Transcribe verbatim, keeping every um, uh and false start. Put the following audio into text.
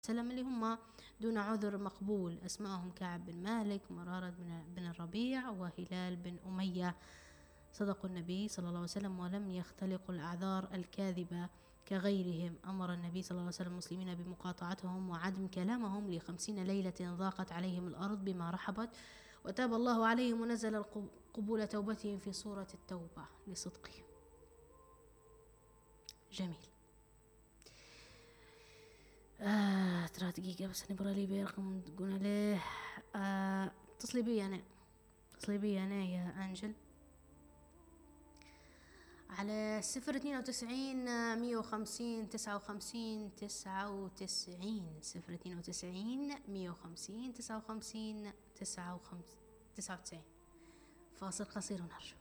وسلم اللي هم دون عذر مقبول، أسمائهم كعب بن مالك، مرارة بن الربيع، وهلال بن أمية. صدقوا النبي صلى الله عليه وسلم ولم يختلقوا الأعذار الكاذبة كغيرهم. أمر النبي صلى الله عليه وسلم المسلمين بمقاطعتهم وعدم كلامهم لخمسين ليلة ضاقت عليهم الأرض بما رحبت، وتاب الله عليهم ونزل قبول توبتهم في سورة التوبة لصدقهم. جميل. آه ترى دقيقة بس نبرى لي برقم تقول عليه. آه اتصلي بي أنا اتصلي بي أنا يا أنجل على صفر اثنين وتسعين مية وخمسين تسعة وخمسين تسعة وتسعين صفر اثنين وتسعين مية وخمسين تسعة وخمسين تسعة وتسعين. فاصل قصير ونرجع.